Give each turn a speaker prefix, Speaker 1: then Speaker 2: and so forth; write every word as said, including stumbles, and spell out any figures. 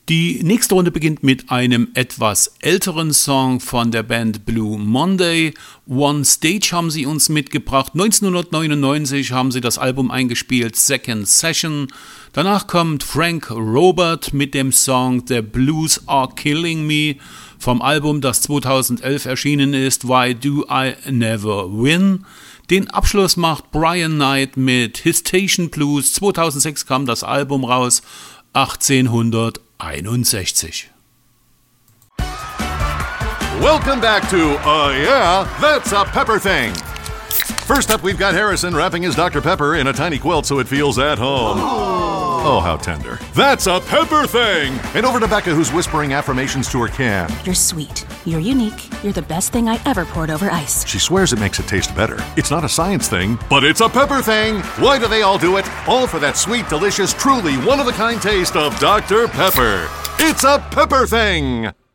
Speaker 1: Die nächste Runde beginnt mit einem etwas älteren Song von der Band Blue Monday. One Stage haben sie uns mitgebracht. neunzehnhundertneunundneunzig haben sie das Album eingespielt, Second Session. Danach kommt Frank Robert mit dem Song The Blues Are Killing Me vom Album, das zweitausendelf erschienen ist, Why Do I Never Win? Den Abschluss macht Brian Knight mit His Station Blues. zweitausendsechs kam das Album raus, achtzehnhunderteinundsechzig.
Speaker 2: Welcome back to Uh Yeah, That's a Pepper Thing. First up, we've got Harrison wrapping his Doctor Pepper in a tiny quilt so it feels at home. Oh, how tender. That's a Pepper Thing! And over to Becca, who's whispering affirmations to her can.
Speaker 3: You're sweet. You're unique. You're the best thing I ever poured over ice.
Speaker 2: She swears it makes it taste better. It's not a science thing, but it's a Pepper Thing! Why do they all do it? All for that sweet, delicious, truly one-of-a-kind taste of Doctor Pepper. It's a Pepper Thing!